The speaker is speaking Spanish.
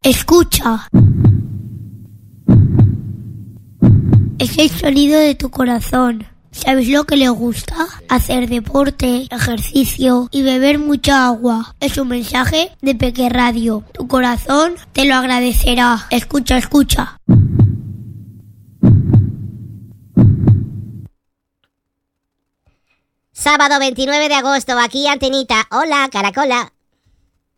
Escucha. Es el sonido de tu corazón. ¿Sabes lo que le gusta? Hacer deporte, ejercicio y beber mucha agua. Es un mensaje de Peque Radio. Tu corazón te lo agradecerá. Escucha, escucha. Sábado 29 de agosto, aquí Antenita. Hola, Caracola.